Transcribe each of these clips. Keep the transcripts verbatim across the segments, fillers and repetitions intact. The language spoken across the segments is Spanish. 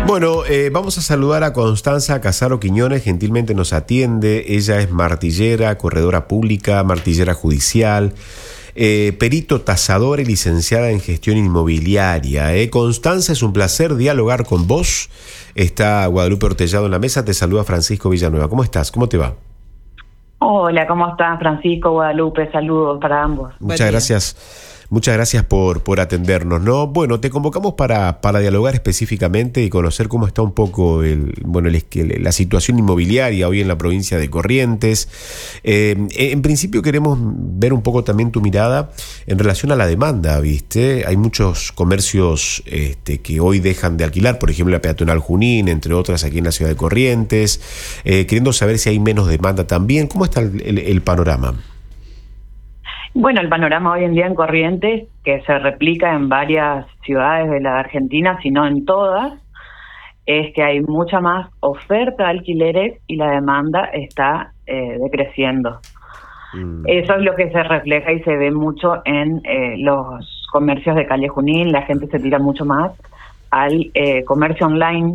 Bueno, eh, vamos a saludar a Constanza Casaro Quiñones, gentilmente nos atiende. Ella es martillera, corredora pública, martillera judicial, eh, perito tasador y licenciada en gestión inmobiliaria. Eh. Constanza, es un placer dialogar con vos. Está Guadalupe Ortellado en la mesa, te saluda Francisco Villanueva. ¿Cómo estás? ¿Cómo te va? Hola, ¿cómo estás, Francisco, Guadalupe? Saludos para ambos. Muchas gracias. Muchas gracias por, por atendernos, ¿no? Bueno, te convocamos para, para dialogar específicamente y conocer cómo está un poco el, bueno, el, la situación inmobiliaria hoy en la provincia de Corrientes. Eh, en principio queremos ver un poco también tu mirada en relación a la demanda, ¿viste? Hay muchos comercios este, que hoy dejan de alquilar, por ejemplo la Peatonal Junín, entre otras aquí en la ciudad de Corrientes, eh, queriendo saber si hay menos demanda también. ¿Cómo está el, el, el panorama? Bueno, el panorama hoy en día en Corrientes, que se replica en varias ciudades de la Argentina, si no en todas, es que hay mucha más oferta de alquileres y la demanda está eh, decreciendo. Mm. Eso es lo que se refleja y se ve mucho en eh, los comercios de calle Junín. La gente se tira mucho más al eh, comercio online.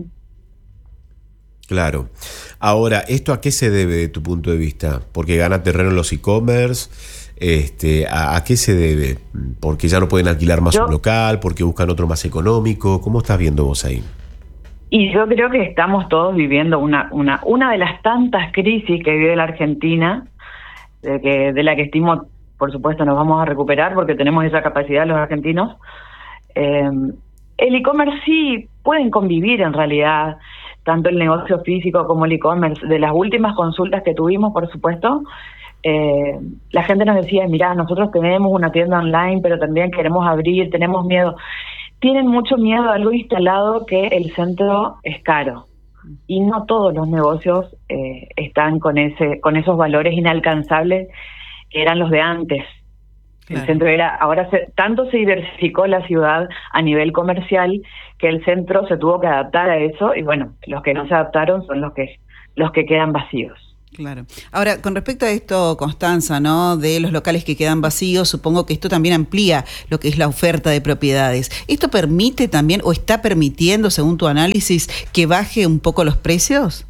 Claro. Ahora, ¿esto a qué se debe de tu punto de vista? ¿Porque gana terreno los e-commerce? Este, ¿a, ¿A qué se debe? ¿Porque ya no pueden alquilar más yo, un local? ¿Porque buscan otro más económico? ¿Cómo estás viendo vos ahí? Y yo creo que estamos todos viviendo una una una de las tantas crisis que vive la Argentina, de, que, de la que estimo, por supuesto, nos vamos a recuperar porque tenemos esa capacidad los argentinos. Eh, el e-commerce sí pueden convivir en realidad, tanto el negocio físico como el e-commerce. De las últimas consultas que tuvimos, por supuesto, Eh, la gente nos decía, mirá, nosotros tenemos una tienda online, pero también queremos abrir, tenemos miedo. Tienen mucho miedo a algo instalado, que el centro es caro. Y no todos los negocios eh, están con ese con esos valores inalcanzables que eran los de antes. Claro. El centro era, ahora se, tanto se diversificó la ciudad a nivel comercial que el centro se tuvo que adaptar a eso, y bueno, los que no se adaptaron son los que los que quedan vacíos. Claro. Ahora, con respecto a esto, Constanza, ¿no?, de los locales que quedan vacíos, supongo que esto también amplía lo que es la oferta de propiedades. ¿Esto permite también, o está permitiendo, según tu análisis, que baje un poco los precios?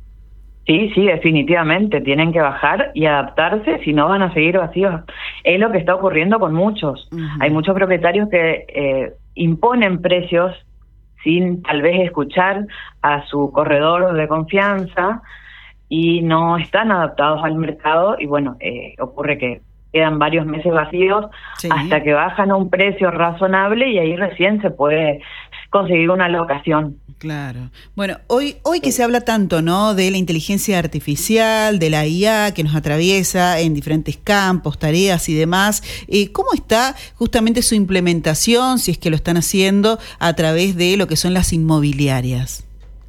Sí, sí, definitivamente. Tienen que bajar y adaptarse, si no van a seguir vacíos. Es lo que está ocurriendo con muchos. Uh-huh. Hay muchos propietarios que eh, imponen precios sin tal vez escuchar a su corredor de confianza, y no están adaptados al mercado, y bueno, eh, ocurre que quedan varios meses vacíos, sí, hasta que bajan a un precio razonable, y ahí recién se puede conseguir una locación. Claro. Bueno, hoy hoy que se habla tanto, ¿no?, de la inteligencia artificial, de la I A que nos atraviesa en diferentes campos, tareas y demás, eh, ¿cómo está justamente su implementación, si es que lo están haciendo, a través de lo que son las inmobiliarias?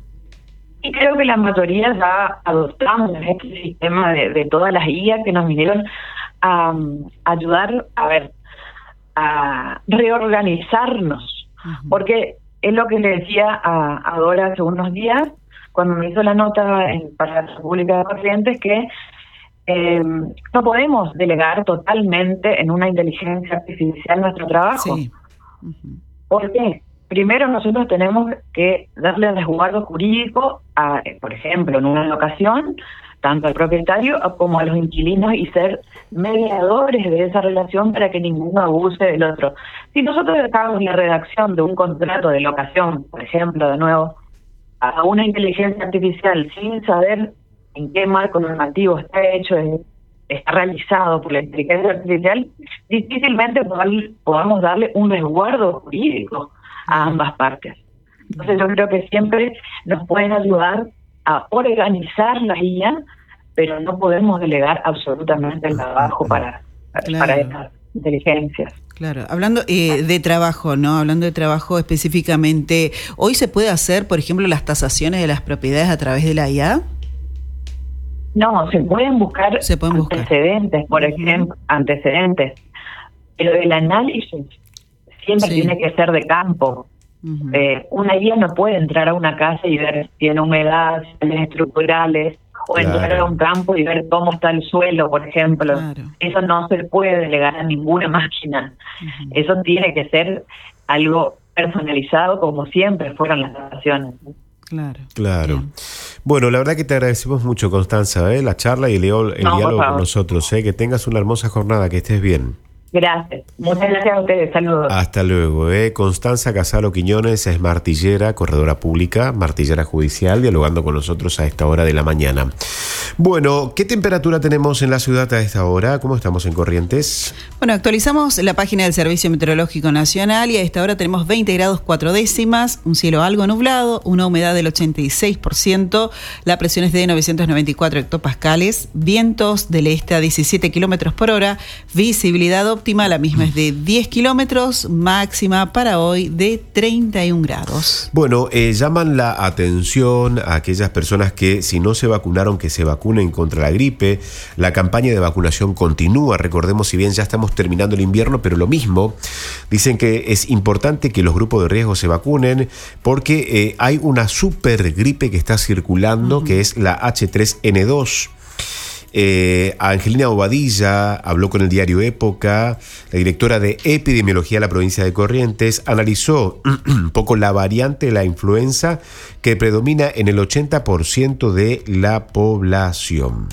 Y creo que la mayoría ya adoptamos este sistema de, de todas las I A que nos vinieron a, a ayudar, a ver, a reorganizarnos. Uh-huh. Porque es lo que le decía a, a Dora hace unos días, cuando me hizo la nota en, para la República de Corrientes, que eh, no podemos delegar totalmente en una inteligencia artificial nuestro trabajo. Sí. Uh-huh. ¿Por qué? Primero, nosotros tenemos que darle resguardo jurídico, a, por ejemplo, en una locación, tanto al propietario como a los inquilinos, y ser mediadores de esa relación para que ninguno abuse del otro. Si nosotros dejamos la redacción de un contrato de locación, por ejemplo, de nuevo, a una inteligencia artificial sin saber en qué marco normativo está hecho, está realizado por la inteligencia artificial, difícilmente podamos darle un resguardo jurídico a ambas partes. Entonces yo creo que siempre nos pueden ayudar a organizar la I A, pero no podemos delegar absolutamente el trabajo para, claro, para estas inteligencias. Claro, hablando eh, de trabajo, ¿no? Hablando de trabajo específicamente, ¿hoy se puede hacer, por ejemplo, las tasaciones de las propiedades a través de la I A? No, se pueden buscar se pueden antecedentes, buscar. por ejemplo, antecedentes, pero el análisis siempre sí. tiene que ser de campo. Uh-huh. Eh, una I A no puede entrar a una casa y ver si tiene humedad, si tiene estructurales, o claro. entrar a un campo y ver cómo está el suelo, por ejemplo. Claro. Eso no se puede delegar a ninguna máquina. Uh-huh. Eso tiene que ser algo personalizado, como siempre fueron las relaciones. Claro. Claro. Bien. Bueno, la verdad que te agradecemos mucho, Constanza, ¿eh? la charla y el, el No, diálogo con nosotros. ¿eh? Que tengas una hermosa jornada, que estés bien. Gracias. Muchas gracias a ustedes. Saludos. Hasta luego. ¿eh? Constanza Casalo Quiñones es martillera, corredora pública, martillera judicial, dialogando con nosotros a esta hora de la mañana. Bueno, ¿qué temperatura tenemos en la ciudad a esta hora? ¿Cómo estamos en Corrientes? Bueno, actualizamos la página del Servicio Meteorológico Nacional y a esta hora tenemos veinte grados cuatro décimas, un cielo algo nublado, una humedad del ochenta y seis por ciento, la presión es de novecientos noventa y cuatro hectopascales, vientos del este a diecisiete kilómetros por hora, visibilidad óptima, la misma es de diez kilómetros, máxima para hoy de treinta y un grados. Bueno, eh, llaman la atención a aquellas personas que si no se vacunaron, que se vacunen contra la gripe. La campaña de vacunación continúa, recordemos, si bien ya estamos terminando el invierno, pero lo mismo, dicen que es importante que los grupos de riesgo se vacunen porque eh, hay una super gripe que está circulando, uh-huh. que es la hache tres ene dos. Eh, Angelina Bobadilla habló con el diario Época, la directora de epidemiología de la provincia de Corrientes, analizó un poco la variante de la influenza que predomina en el ochenta por ciento de la población.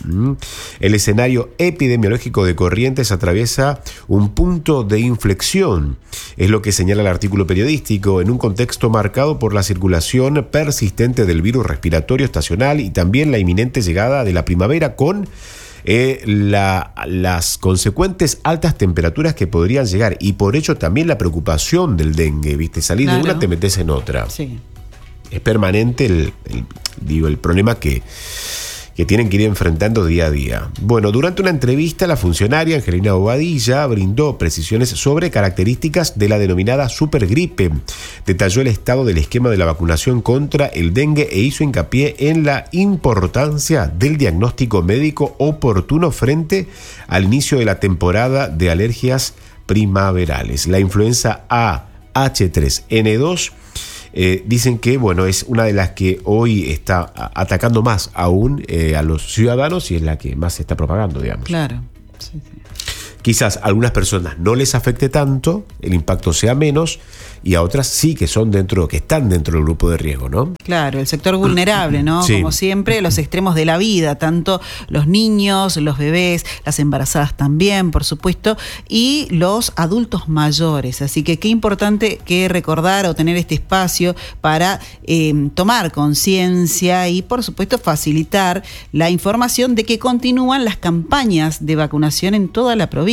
El escenario epidemiológico de Corrientes atraviesa un punto de inflexión, es lo que señala el artículo periodístico, en un contexto marcado por la circulación persistente del virus respiratorio estacional y también la inminente llegada de la primavera con Eh, la, las consecuentes altas temperaturas que podrían llegar y por ello también la preocupación del dengue, ¿viste? Salir claro. de una, te metes en otra. Sí. Es permanente el, el, digo, el problema que, que tienen que ir enfrentando día a día. Bueno, durante una entrevista, la funcionaria Angelina Bobadilla brindó precisiones sobre características de la denominada supergripe. Detalló el estado del esquema de la vacunación contra el dengue e hizo hincapié en la importancia del diagnóstico médico oportuno frente al inicio de la temporada de alergias primaverales. La influenza A hache tres ene dos Eh, dicen que bueno es una de las que hoy está atacando más aún eh, a los ciudadanos y es la que más se está propagando, digamos. Claro. Sí, sí. Quizás a algunas personas no les afecte tanto, el impacto sea menos, y a otras sí que son dentro, que están dentro del grupo de riesgo, ¿no? Claro, el sector vulnerable, ¿no? Sí. Como siempre, los extremos de la vida, tanto los niños, los bebés, las embarazadas también, por supuesto, y los adultos mayores. Así que qué importante que recordar o tener este espacio para eh, tomar conciencia y, por supuesto, facilitar la información de que continúan las campañas de vacunación en toda la provincia.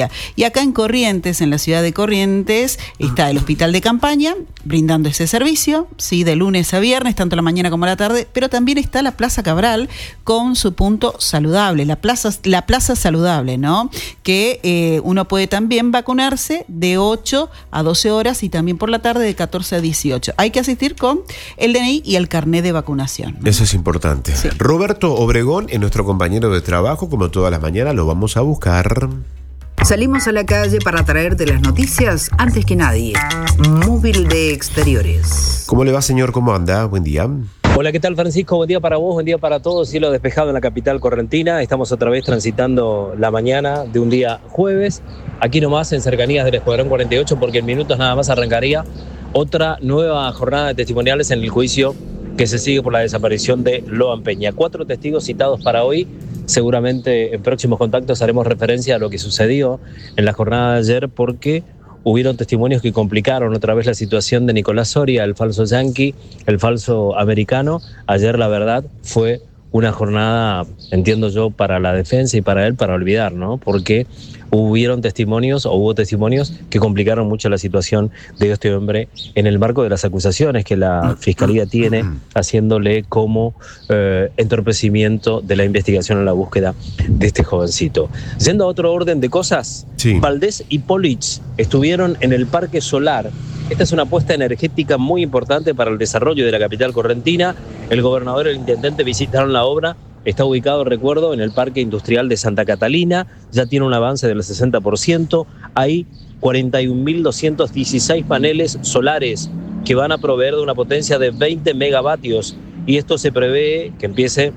Y acá en Corrientes, en la ciudad de Corrientes, está el hospital de campaña brindando ese servicio, sí, de lunes a viernes, tanto la mañana como la tarde, pero también está la Plaza Cabral con su punto saludable, la plaza, la plaza saludable, ¿no? Que eh, uno puede también vacunarse de ocho a doce horas y también por la tarde de catorce a dieciocho. Hay que asistir con el D N I y el carnet de vacunación, ¿no? Eso es importante. Sí. Roberto Obregón es nuestro compañero de trabajo, como todas las mañanas lo vamos a buscar. Salimos a la calle para traerte las noticias antes que nadie. Móvil de Exteriores. ¿Cómo le va, señor? ¿Cómo anda? Buen día. Hola, ¿qué tal, Francisco? Buen día para vos, buen día para todos. Cielo despejado en la capital correntina. Estamos otra vez transitando la mañana de un día jueves. Aquí nomás en cercanías del Escuadrón cuarenta y ocho, porque en minutos nada más arrancaría otra nueva jornada de testimoniales en el juicio que se sigue por la desaparición de Loan Peña. Cuatro testigos citados para hoy. Seguramente en próximos contactos haremos referencia a lo que sucedió en la jornada de ayer, porque hubieron testimonios que complicaron otra vez la situación de Nicolás Soria, el falso yanqui, el falso americano. Ayer, la verdad, fue una jornada, entiendo yo, para la defensa y para él, para olvidar, ¿no? Porque hubieron testimonios o hubo testimonios que complicaron mucho la situación de este hombre en el marco de las acusaciones que la Fiscalía tiene, haciéndole como eh, entorpecimiento de la investigación en la búsqueda de este jovencito. Yendo a otro orden de cosas, sí. Valdés y Polich estuvieron en el Parque Solar. Esta es una apuesta energética muy importante para el desarrollo de la capital correntina. El gobernador y el intendente visitaron la obra. Está ubicado, recuerdo, en el Parque Industrial de Santa Catalina. Ya tiene un avance del sesenta por ciento. Hay cuarenta y un mil doscientos dieciséis paneles solares que van a proveer de una potencia de veinte megavatios. Y esto se prevé que empiece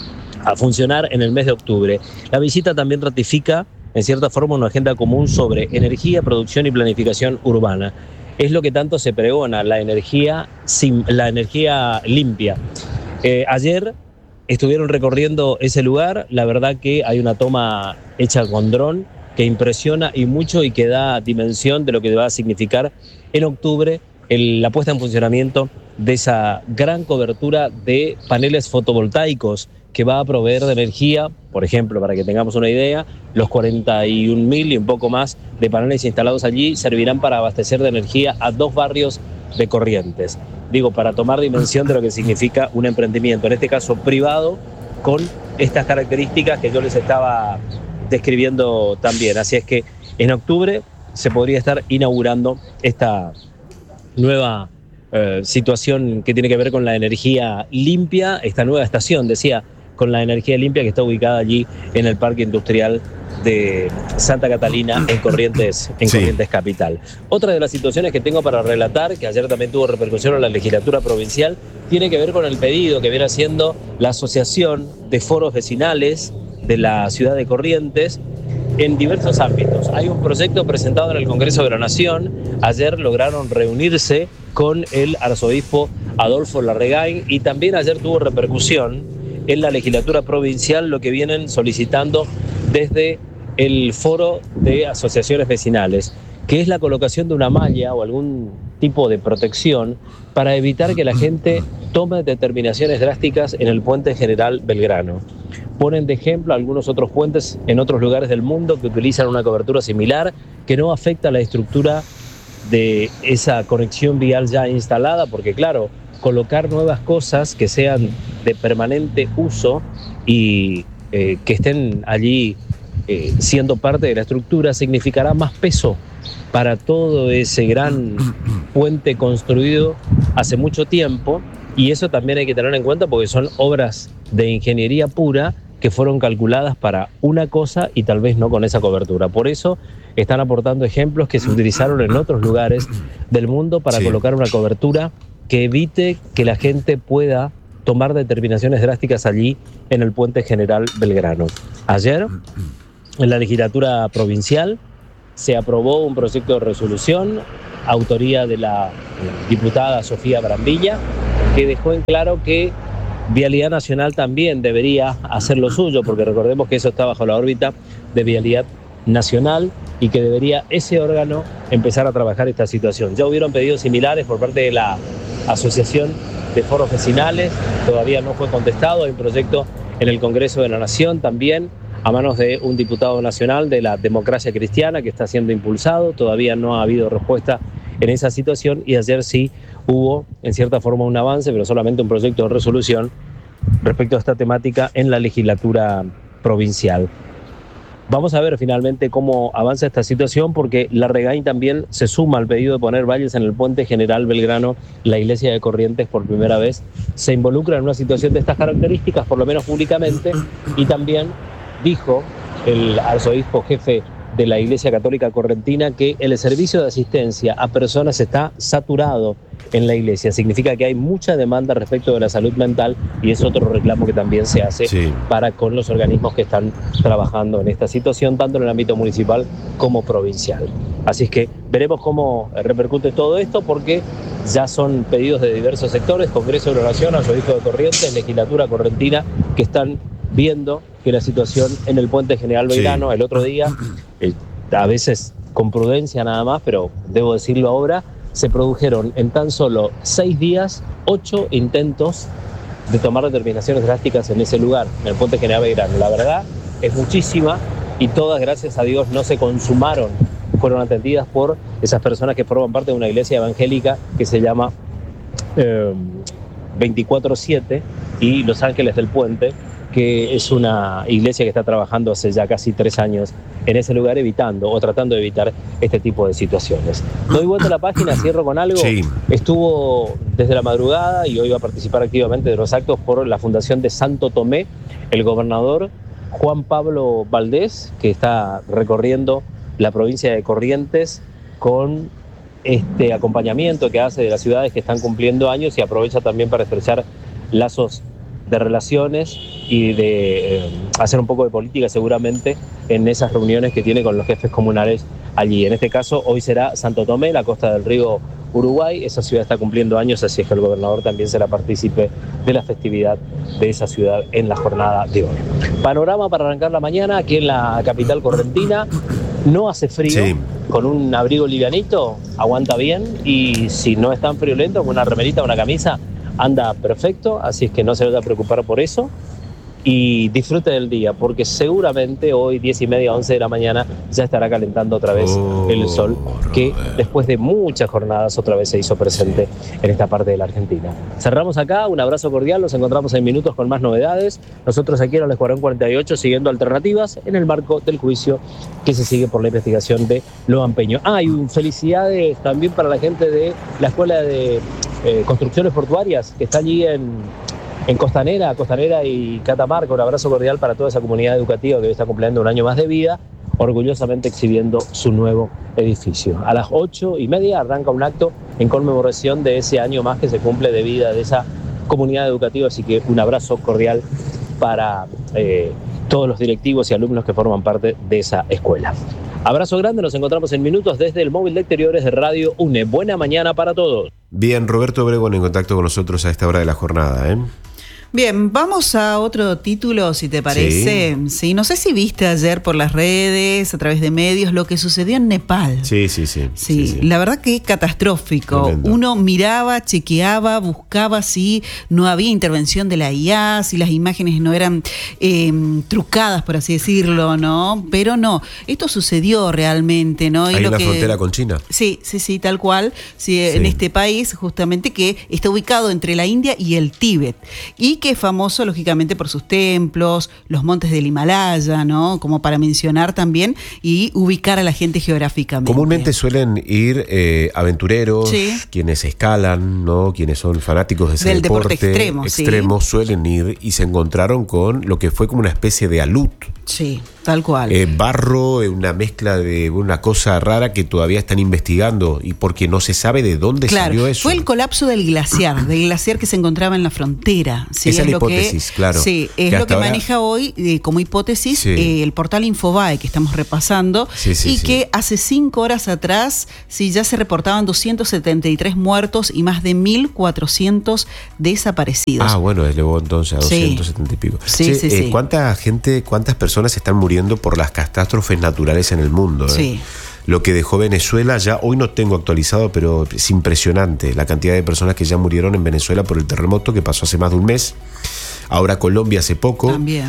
a funcionar en el mes de octubre. La visita también ratifica, en cierta forma, una agenda común sobre energía, producción y planificación urbana. es lo que tanto se pregona, la energía, la energía limpia. Eh, ayer estuvieron recorriendo ese lugar, la verdad que hay una toma hecha con dron que impresiona y mucho y que da dimensión de lo que va a significar en octubre el, la puesta en funcionamiento de esa gran cobertura de paneles fotovoltaicos que va a proveer de energía, por ejemplo, para que tengamos una idea, los cuarenta y un mil y un poco más de paneles instalados allí servirán para abastecer de energía a dos barrios de Corrientes. Digo, para tomar dimensión de lo que significa un emprendimiento, en este caso privado, con estas características que yo les estaba describiendo también. Así es que en octubre se podría estar inaugurando esta nueva eh, situación que tiene que ver con la energía limpia, esta nueva estación, decía, con la energía limpia que está ubicada allí en el Parque Industrial de Santa Catalina en Corrientes, en sí. Corrientes Capital. Otra de las situaciones que tengo para relatar, que ayer también tuvo repercusión en la legislatura provincial, tiene que ver con el pedido que viene haciendo la Asociación de Foros Vecinales de la ciudad de Corrientes en diversos ámbitos. Hay un proyecto presentado en el Congreso de la Nación. Ayer lograron reunirse con el arzobispo Adolfo Larregain y también ayer tuvo repercusión en la legislatura provincial lo que vienen solicitando desde el Foro de Asociaciones Vecinales, que es la colocación de una malla o algún tipo de protección para evitar que la gente tome determinaciones drásticas en el puente General Belgrano. Ponen de ejemplo algunos otros puentes en otros lugares del mundo que utilizan una cobertura similar que no afecta la estructura de esa conexión vial ya instalada, porque claro, colocar nuevas cosas que sean de permanente uso y eh, que estén allí eh, siendo parte de la estructura significará más peso para todo ese gran puente construido hace mucho tiempo, y eso también hay que tener en cuenta porque son obras de ingeniería pura que fueron calculadas para una cosa y tal vez no con esa cobertura. Por eso están aportando ejemplos que se utilizaron en otros lugares del mundo para sí. colocar una cobertura que evite que la gente pueda tomar determinaciones drásticas allí en el puente General Belgrano. Ayer, en la legislatura provincial, se aprobó un proyecto de resolución, autoría de la diputada Sofía Brambilla, que dejó en claro que Vialidad Nacional también debería hacer lo suyo, porque recordemos que eso está bajo la órbita de Vialidad Nacional y que debería ese órgano empezar a trabajar esta situación. Ya hubieron pedidos similares por parte de la Asociación de Foros Vecinales, todavía no fue contestado. Hay un proyecto en el Congreso de la Nación también, a manos de un diputado nacional de la Democracia Cristiana que está siendo impulsado, todavía no ha habido respuesta en esa situación y ayer sí hubo en cierta forma un avance, pero solamente un proyecto de resolución respecto a esta temática en la legislatura provincial. Vamos a ver finalmente cómo avanza esta situación, porque Larregain también se suma al pedido de poner valles en el puente General Belgrano. La iglesia de Corrientes por primera vez se involucra en una situación de estas características, por lo menos públicamente, y también dijo el arzobispo jefe de la Iglesia Católica Correntina que el servicio de asistencia a personas está saturado en la iglesia. Significa que hay mucha demanda respecto de la salud mental y es otro reclamo que también se hace sí. para con los organismos que están trabajando en esta situación, tanto en el ámbito municipal como provincial. Así es que veremos cómo repercute todo esto, porque ya son pedidos de diversos sectores, Congreso de la Nación, Arzobispo de Corrientes, Legislatura Correntina, que están viendo que la situación en el puente General Belgrano, sí. el otro día, eh, a veces con prudencia nada más, pero debo decirlo ahora, se produjeron en tan solo seis días ocho intentos de tomar determinaciones drásticas en ese lugar, en el puente General Belgrano. La verdad es muchísima y todas, gracias a Dios, no se consumaron, fueron atendidas por esas personas que forman parte de una iglesia evangélica que se llama eh, veinticuatro siete y Los Ángeles del Puente, que es una iglesia que está trabajando hace ya casi tres años en ese lugar, evitando o tratando de evitar este tipo de situaciones. Doy vuelta a la página, cierro con algo. Sí. Estuvo desde la madrugada y hoy va a participar activamente de los actos por la Fundación de Santo Tomé, el gobernador Juan Pablo Valdés, que está recorriendo la provincia de Corrientes con este acompañamiento que hace de las ciudades que están cumpliendo años y aprovecha también para estrechar lazos de relaciones y de eh, hacer un poco de política seguramente en esas reuniones que tiene con los jefes comunales allí. En este caso, hoy será Santo Tomé, la costa del río Uruguay. Esa ciudad está cumpliendo años, así es que el gobernador también será partícipe de la festividad de esa ciudad en la jornada de hoy. Panorama para arrancar la mañana aquí en la capital correntina. No hace frío, sí. Con un abrigo livianito aguanta bien, y si no es tan friolento, con una remerita, una camisa, anda perfecto, así es que no se vaya a preocupar por eso y disfrute del día, porque seguramente hoy diez y media, once de la mañana ya estará calentando otra vez oh, el sol, que después de muchas jornadas otra vez se hizo presente en esta parte de la Argentina. Cerramos acá, un abrazo cordial, nos encontramos en minutos con más novedades. Nosotros aquí en el Escuadrón cuarenta y ocho siguiendo alternativas en el marco del juicio que se sigue por la investigación de Loan Peño. Ah, y felicidades también para la gente de la Escuela de eh, Construcciones Portuarias que está allí en... En Costanera, Costanera y Catamarca. Un abrazo cordial para toda esa comunidad educativa que hoy está cumpliendo un año más de vida, orgullosamente exhibiendo su nuevo edificio. A las ocho y media arranca un acto en conmemoración de ese año más que se cumple de vida de esa comunidad educativa, así que un abrazo cordial para eh, todos los directivos y alumnos que forman parte de esa escuela. Abrazo grande, nos encontramos en minutos desde el móvil de exteriores de Radio UNE. Buena mañana para todos. Bien, Roberto Obregón en contacto con nosotros a esta hora de la jornada, ¿eh? Bien, vamos a otro título, si te parece. Sí. sí, no sé si viste ayer por las redes, a través de medios, lo que sucedió en Nepal. Sí, sí, sí. Sí, sí, sí. La verdad que es catastrófico. Tremendo. Uno miraba, chequeaba, buscaba si no había intervención de la I A, si las imágenes no eran eh, trucadas, por así decirlo, ¿no? Pero no, esto sucedió realmente, ¿no? Y Hay lo una que... frontera con China. Sí, sí, sí, tal cual. Sí, sí. En este país, justamente, que está ubicado entre la India y el Tíbet. Y que es famoso, lógicamente, por sus templos, los montes del Himalaya, ¿no? Como para mencionar también y ubicar a la gente geográficamente. Comúnmente suelen ir eh, aventureros, sí. quienes escalan, ¿no? Quienes son fanáticos de ese Del deporte, deporte extremo, extremo sí. suelen ir y se encontraron con lo que fue como una especie de alud. Sí, tal cual. Eh, barro, eh, una mezcla de una cosa rara que todavía están investigando y porque no se sabe de dónde claro, salió eso. Fue el colapso del glaciar, del glaciar que se encontraba en la frontera. ¿Sí? Esa es la lo hipótesis, que, claro. Sí, es que lo que ahora... maneja hoy eh, como hipótesis sí. eh, el portal Infobae que estamos repasando sí, sí, y sí. que hace cinco horas atrás sí, ya se reportaban doscientos setenta y tres muertos y más de mil cuatrocientos desaparecidos. Ah, bueno, elevó entonces a doscientos setenta y pico. Sí, sí, sí, eh, sí. ¿Cuánta gente, cuántas personas están muriendo por las catástrofes naturales en el mundo? Eh? Sí. Lo que dejó Venezuela, ya hoy no tengo actualizado, pero es impresionante la cantidad de personas que ya murieron en Venezuela por el terremoto que pasó hace más de un mes. Ahora Colombia hace poco. También.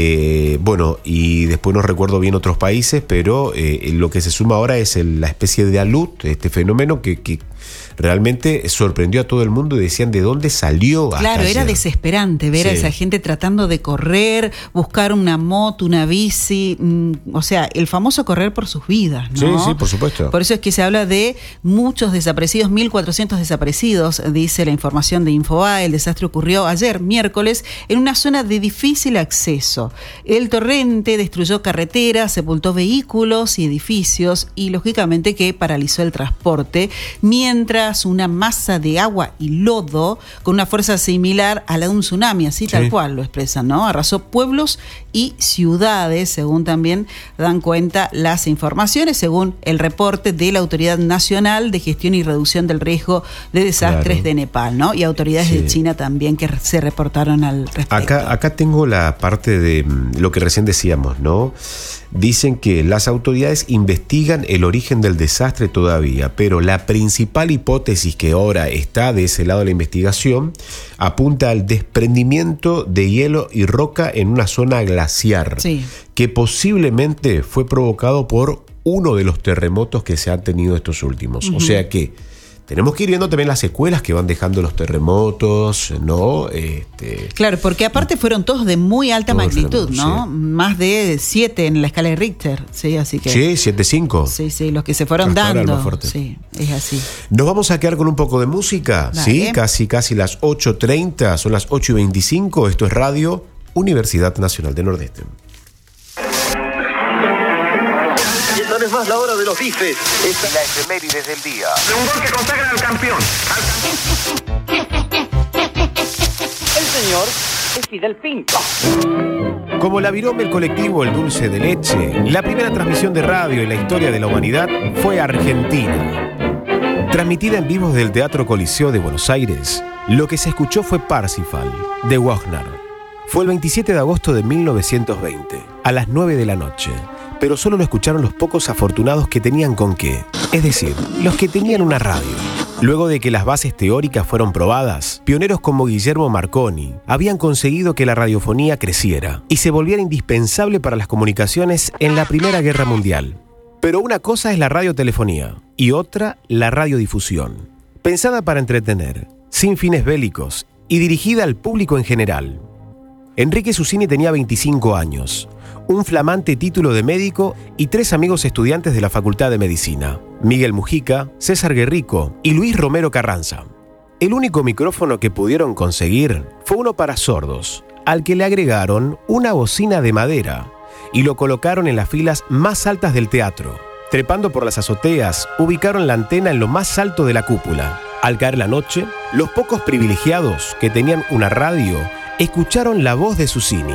Eh, bueno, y después no recuerdo bien otros países, pero eh, lo que se suma ahora es el, la especie de alud, este fenómeno que, que realmente sorprendió a todo el mundo y decían de dónde salió. Claro, era ayer? desesperante ver sí. a esa gente tratando de correr, buscar una moto, una bici, mmm, o sea, el famoso correr por sus vidas, ¿no? Sí, sí, por supuesto. Por eso es que se habla de muchos desaparecidos, mil cuatrocientos desaparecidos, dice la información de Infobae. El desastre ocurrió ayer, miércoles, en una zona de difícil acceso. El torrente destruyó carreteras, sepultó vehículos y edificios y, lógicamente, que paralizó el transporte, mientras una masa de agua y lodo con una fuerza similar a la de un tsunami, así sí. tal cual lo expresan, ¿no? Arrasó pueblos y ciudades, según también dan cuenta las informaciones, según el reporte de la Autoridad Nacional de Gestión y Reducción del Riesgo de Desastres claro. de Nepal, ¿no? Y autoridades sí. de China también que se reportaron al respecto. Acá, acá tengo la parte de lo que recién decíamos, ¿no? Dicen que las autoridades investigan el origen del desastre todavía, pero la principal hipótesis que ahora está de ese lado de la investigación apunta al desprendimiento de hielo y roca en una zona glaciar, sí. que posiblemente fue provocado por uno de los terremotos que se han tenido estos últimos. Uh-huh. O sea que tenemos que ir viendo también las secuelas que van dejando los terremotos, ¿no? Este, claro, porque aparte fueron todos de muy alta magnitud, ¿no? Sí. Más de siete en la escala de Richter, sí, así que... Sí, siete cinco. Sí, sí, los que se fueron hasta dando. ahora el más fuerte. Sí, es así. Nos vamos a quedar con un poco de música, Dale. ¿sí? Casi, casi las ocho treinta, son las ocho y veinticinco. Esto es Radio Universidad Nacional del Nordeste. No es más la hora de los bifes. Esta es la efemérides del día. De un gol que consagra al campeón. El señor es Fidel Pinto. Como la virome, el colectivo El Dulce de Leche, la primera transmisión de radio en la historia de la humanidad fue Argentina. Transmitida en vivo desde el Teatro Coliseo de Buenos Aires, lo que se escuchó fue Parsifal, de Wagner. Fue el veintisiete de agosto de mil novecientos veinte, a las nueve de la noche, pero solo lo escucharon los pocos afortunados que tenían con qué, es decir, los que tenían una radio. Luego de que las bases teóricas fueron probadas, pioneros como Guillermo Marconi habían conseguido que la radiofonía creciera y se volviera indispensable para las comunicaciones en la Primera Guerra Mundial. Pero una cosa es la radiotelefonía y otra la radiodifusión. Pensada para entretener, sin fines bélicos y dirigida al público en general. Enrique Susini tenía veinticinco años, un flamante título de médico y tres amigos estudiantes de la Facultad de Medicina: Miguel Mujica, César Guerrico y Luis Romero Carranza. El único micrófono que pudieron conseguir fue uno para sordos, al que le agregaron una bocina de madera y lo colocaron en las filas más altas del teatro. Trepando por las azoteas, ubicaron la antena en lo más alto de la cúpula. Al caer la noche, los pocos privilegiados que tenían una radio escucharon la voz de Susini.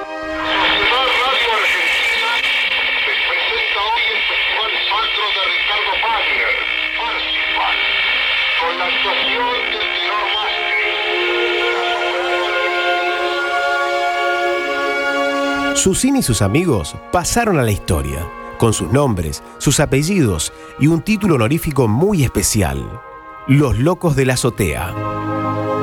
Susini y sus amigos pasaron a la historia, con sus nombres, sus apellidos y un título honorífico muy especial: Los Locos de la Azotea.